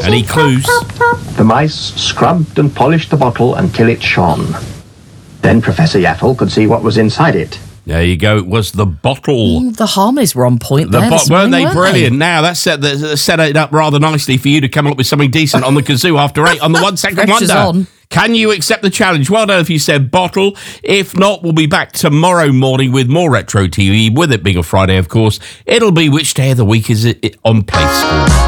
Any clues? The mice scrubbed and polished the bottle until it shone. Then Professor Yaffle could see what was inside it. There you go. It was the bottle. The harmonies were on point there. Weren't they brilliant? Now, that set it up rather nicely for you to come up with something decent on the kazoo after 8 on the 1 Second Wonder. On. Can you accept the challenge? Well done if you said bottle. If not, we'll be back tomorrow morning with more Retro TV, with it being a Friday, of course. It'll be which day of the week is it on Play School.